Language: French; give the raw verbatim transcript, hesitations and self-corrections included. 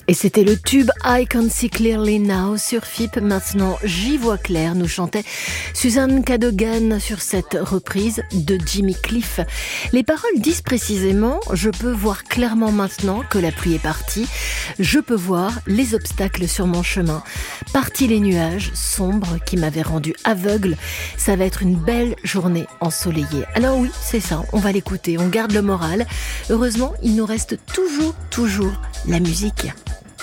Et c'était le tube I Can See Clearly Now sur F I P. Maintenant, j'y vois clair, nous chantait Suzanne Cadogan sur cette reprise de Jimmy Cliff. Les paroles disent précisément « Je peux voir clairement maintenant que la pluie est partie. Je peux voir les obstacles sur mon chemin. Partis les nuages sombres qui m'avaient rendu aveugle. Ça va être une belle journée ensoleillée. » Alors oui, c'est ça, on va l'écouter, on garde le moral. Heureusement, il nous reste toujours, toujours la musique.